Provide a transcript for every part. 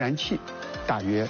燃气大约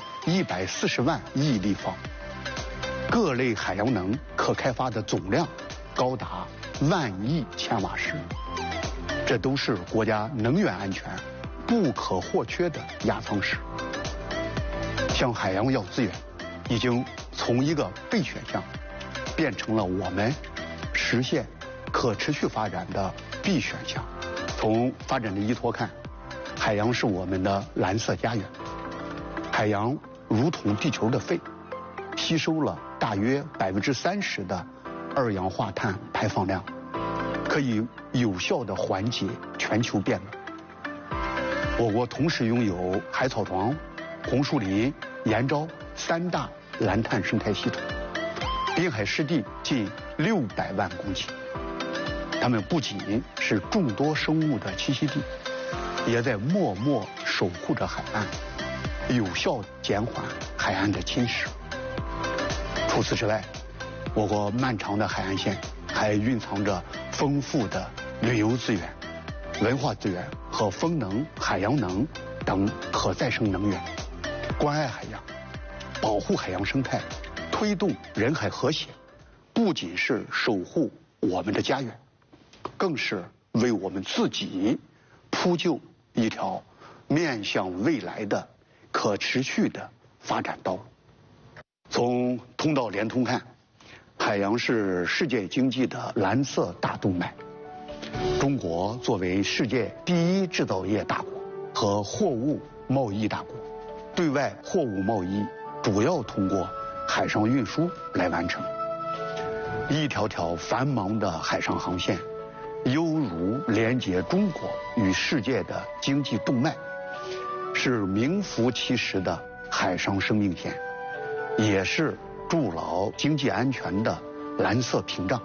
140万亿立方，各类海洋能可开发的总量高达10000亿千瓦时，这都是国家能源安全不可或缺的压舱石。向海洋要资源，已经从一个备选项，变成了我们实现可持续发展的必选项。从发展的依托看，海洋是我们的蓝色家园。海洋如同地球的肺，吸收了大约30%的二氧化碳排放量，可以有效地缓解全球变暖。我国同时拥有海草床、红树林、岩礁3大蓝碳生态系统，滨海湿地近600万公顷。它们不仅是众多生物的栖息地，也在默默守护着海岸，有效减缓海岸的侵蚀。除此之外，我国漫长的海岸线还蕴藏着丰富的旅游资源、文化资源和风能、海洋能等可再生能源。关爱海洋，保护海洋生态，推动人海和谐，不仅是守护我们的家园，更是为我们自己铺就一条面向未来的可持续的发展道路。从通道联通看，海洋是世界经济的蓝色大动脉。中国作为世界第一制造业大国和货物贸易大国，对外货物贸易主要通过海上运输来完成。一条条繁忙的海上航线，犹如连接中国与世界的经济动脉，是名副其实的海上生命线，也是筑牢经济安全的蓝色屏障。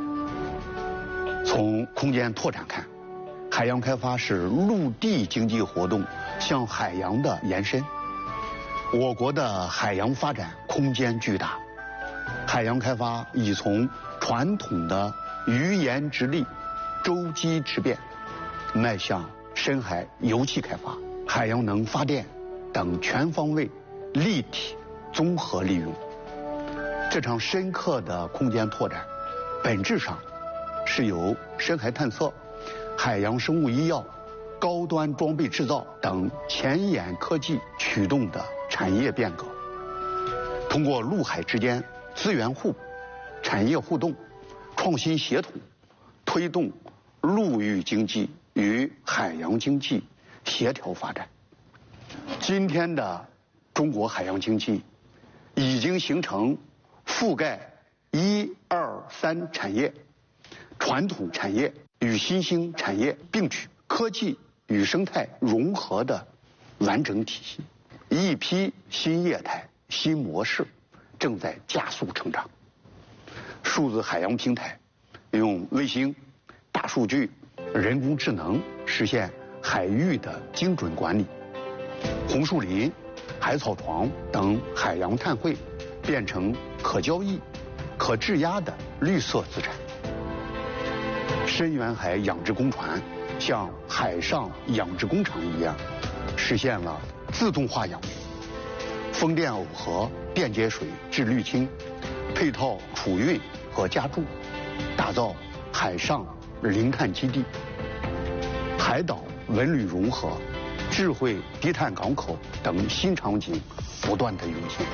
从空间拓展看，海洋开发是陆地经济活动向海洋的延伸。我国的海洋发展空间巨大，海洋开发已从传统的鱼盐直立、洲基直变，迈向深海油气开发、海洋能发电等全方位、立体、综合利用。这场深刻的空间拓展，本质上是由深海探测、海洋生物医药、高端装备制造等前沿科技驱动的产业变革。通过陆海之间资源互补、产业互动、创新协同，推动陆域经济与海洋经济协调发展。今天的中国海洋经济已经形成覆盖1、2、3产业，传统产业与新兴产业并举，科技与生态融合的完整体系。一批新业态、新模式正在加速成长。数字海洋平台用卫星、大数据、人工智能实现海域的精准管理，红树林、海草床等海洋碳汇变成可交易、可质押的绿色资产。深远海养殖工船像海上养殖工厂一样，实现了自动化养殖，风电耦合电解水至滤清，配套储运和加注，打造海上零碳基地。海岛文旅融合、智慧低碳港口等新场景不断的涌现。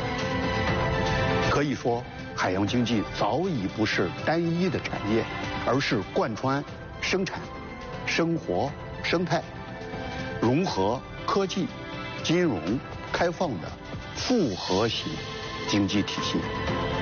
可以说，海洋经济早已不是单一的产业，而是贯穿生产、生活、生态、融合科技、金融、开放的复合型经济体系。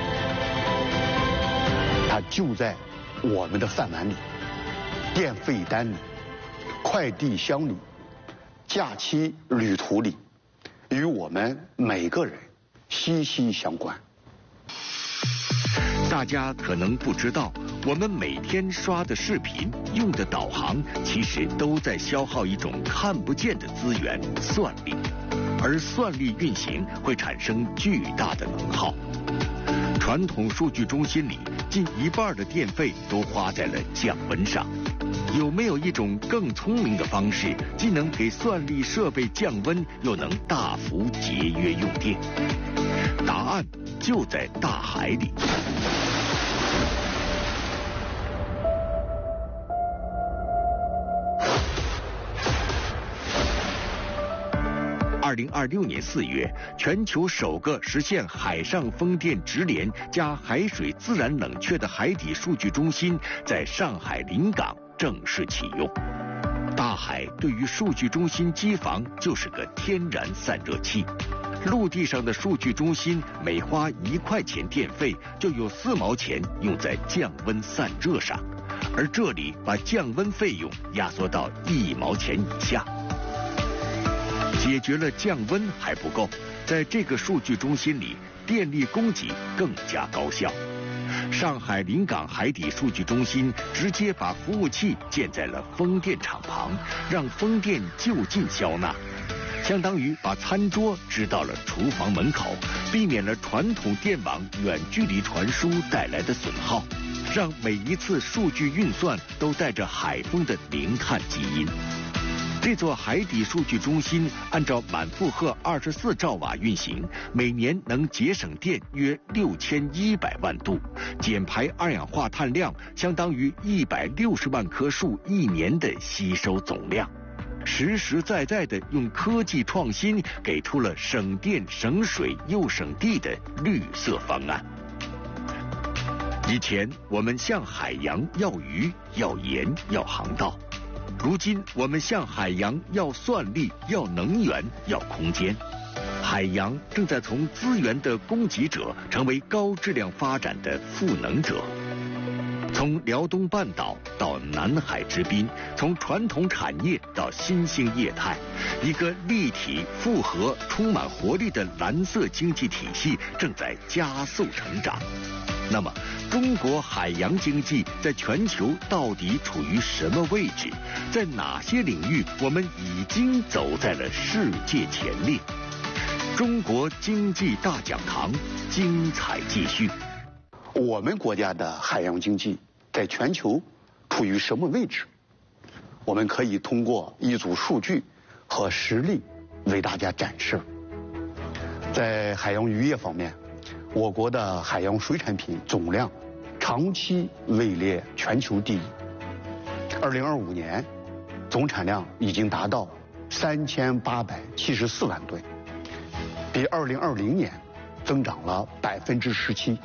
它就在我们的饭碗里、电费单里、快递箱里、假期旅途里，与我们每个人息息相关。 大家可能不知道，我们每天刷的视频、用的导航，其实都在消耗一种看不见的资源——算力。而算力运行会产生巨大的能耗。 传统数据中心里近一半的电费都花在了降温上。有没有一种更聪明的方式，既能给算力设备降温，又能大幅节约用电？答案就在大海里。2026年4月，全球首个实现海上风电直连加海水自然冷却的海底数据中心在上海临港正式启用。大海对于数据中心机房就是个天然散热器。陆地上的数据中心每花1块钱电费，就有4毛钱用在降温散热上，而这里把降温费用压缩到1毛钱以下。解决了降温还不够，在这个数据中心里，电力供给更加高效。上海临港海底数据中心直接把服务器建在了风电场旁，让风电就近消纳，相当于把餐桌支到了厨房门口，避免了传统电网远距离传输带来的损耗，让每一次数据运算都带着海风的零碳基因。这座海底数据中心按照满负荷24兆瓦运行，每年能节省电约6100万度，减排二氧化碳量相当于160万棵树1年的吸收总量，实实在在的用科技创新给出了省电省水又省地的绿色方案。以前我们向海洋要鱼、要盐、要航道。如今我们向海洋要算力、要能源、要空间。海洋正在从资源的供给者成为高质量发展的赋能者。从辽东半岛到南海之滨，从传统产业到新兴业态，一个立体、复合、充满活力的蓝色经济体系正在加速成长。那么，中国海洋经济在全球到底处于什么位置？在哪些领域我们已经走在了世界前列？中国经济大讲堂，精彩继续。 我们国家的海洋经济在全球处于什么位置？我们可以通过一组数据和实例为大家展示。在海洋渔业方面，我国的海洋水产品总量长期位列全球第一。2025年，总产量已经达到3874万吨，比2020年增长了17%。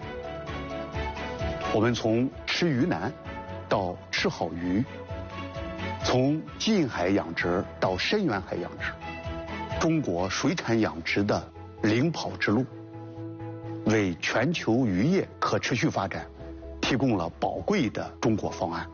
我们从吃鱼难到吃好鱼，从近海养殖到深远海养殖，中国水产养殖的领跑之路，为全球渔业可持续发展提供了宝贵的中国方案。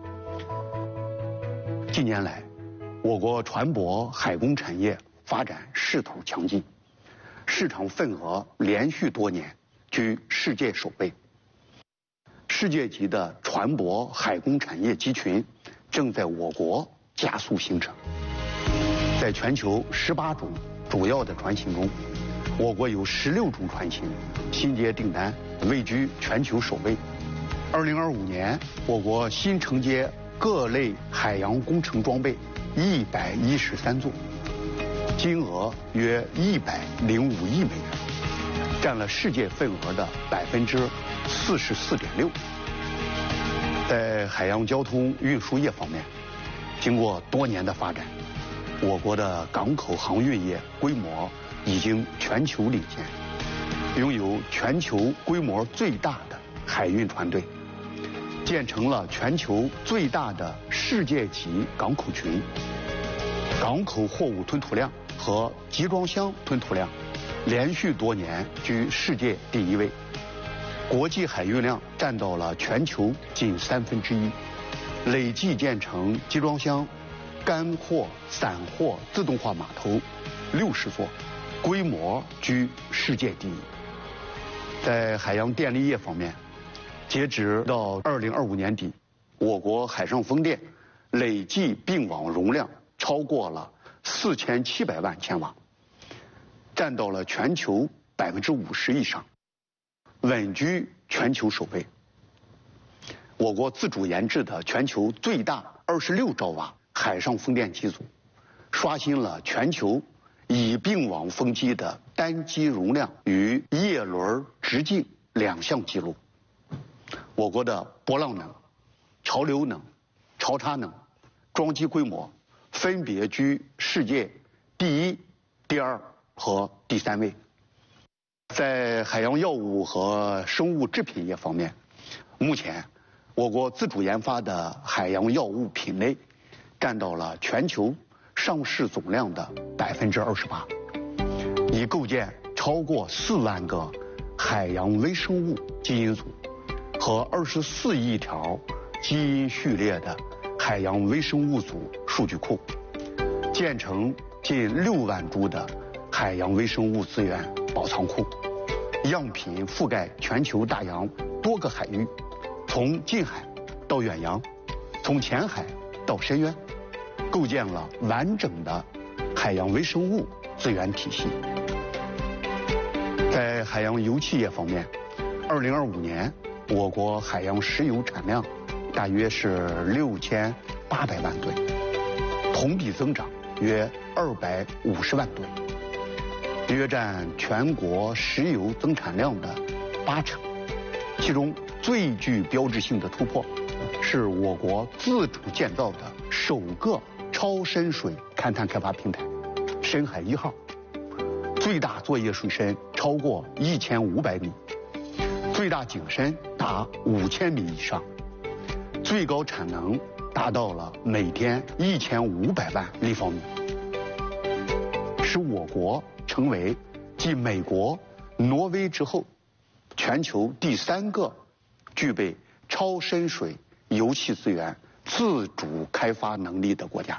近年来，我国船舶海工产业发展势头强劲，市场份额连续多年居世界首位。世界级的船舶海工产业集群正在我国加速形成。在全球18种主要的船型中，我国有16种船型新接订单位居全球首位。2025年，我国新承接各类海洋工程装备113座，金额约105亿美元，占了世界份额的44.6%。在海洋交通运输业方面，经过多年的发展，我国的港口航运业规模已经全球领先，拥有全球规模最大的海运船队，建成了全球最大的世界级港口群。港口货物吞吐量和集装箱吞吐量连续多年居世界第1位，国际海运量占到了全球近1/3，累计建成集装箱、干货、散货自动化码头60座，规模居世界第一。在海洋电力业方面，截止到2025年底，我国海上风电累计并网容量超过了4700万千瓦，占到了全球50%以上。 稳居全球首位。我国自主研制的全球最大26兆瓦海上风电机组，刷新了全球乙并网风机的单机容量与叶轮直径2项记录。我国的波浪能、潮流能、潮差能装机规模分别居世界第1、第2和第3位。在海洋药物和生物制品业方面，目前我国自主研发的海洋药物品类占到了全球上市总量的28%，已构建超过4万个海洋微生物基因组和24亿条基因序列的海洋微生物组数据库，建成近6万株的海洋微生物资源保藏库，样品覆盖全球大洋多个海域，从近海到远洋，从浅海到深渊，构建了完整的海洋微生物资源体系。在海洋油气业方面，2025年我国海洋石油产量大约是6800万吨，同比增长约250万吨，约占全国石油增产量的80%。其中最具标志性的突破是我国自主建造的首个超深水勘探开发平台“深海1号”，最大作业水深超过1500米，最大井深达5000米以上，最高产能达到了每天1500万立方米，使我国成为继美国、挪威之后，全球第3个具备超深水油气资源自主开发能力的国家。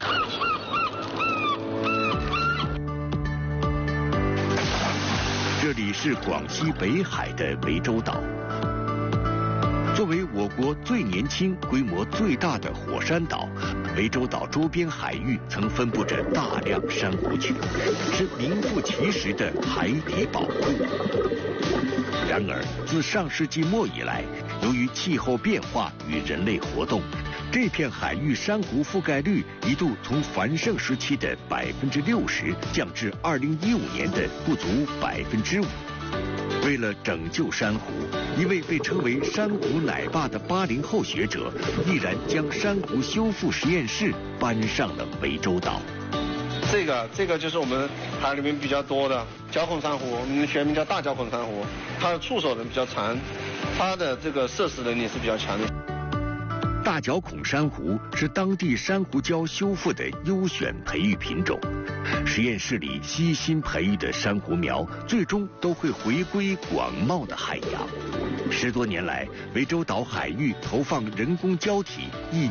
这里是广西北海的涠洲岛。作为我国最年轻、规模最大的火山岛，涠洲岛周边海域曾分布着大量珊瑚群，是名副其实的海底宝库。然而，自上世纪末以来，由于气候变化与人类活动，这片海域珊瑚覆盖率一度从繁盛时期的60%降至2015年的不足5%。为了拯救珊瑚，一位被称为珊瑚奶爸的80后学者，毅然将珊瑚修复实验室搬上了涠洲岛。 这个就是我们海里面比较多的角孔珊瑚，我们学名叫大角孔珊瑚，它的触手呢比较长，它的这个摄食能力是比较强的。 大角孔珊瑚是当地珊瑚礁修复的优选培育品种，实验室里悉心培育的珊瑚苗，最终都会回归广袤的海洋。10多年来，涠洲岛海域投放人工礁体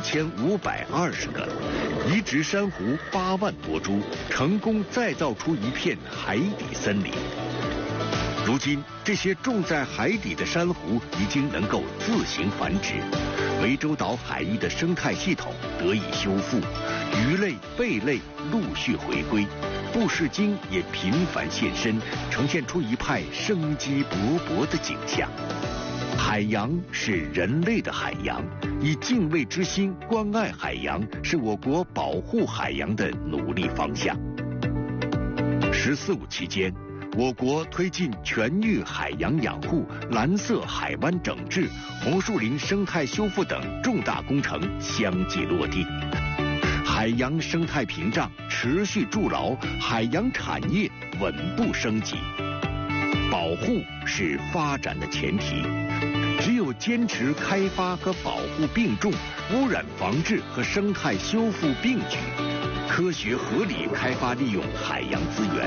1520个，移植珊瑚8万多株，成功再造出一片海底森林。如今，这些种在海底的珊瑚已经能够自行繁殖，涠洲岛海域的生态系统得以修复，鱼类、贝类陆续回归，布氏鲸也频繁现身，呈现出一派生机勃勃的景象。海洋是人类的海洋，以敬畏之心关爱海洋，是我国保护海洋的努力方向。“14·5”期间，我国推进全域海洋养护、蓝色海湾整治、红树林生态修复等重大工程相继落地，海洋生态屏障持续筑牢，海洋产业稳步升级。保护是发展的前提，只有坚持开发和保护并重，污染防治和生态修复并举，科学合理开发利用海洋资源，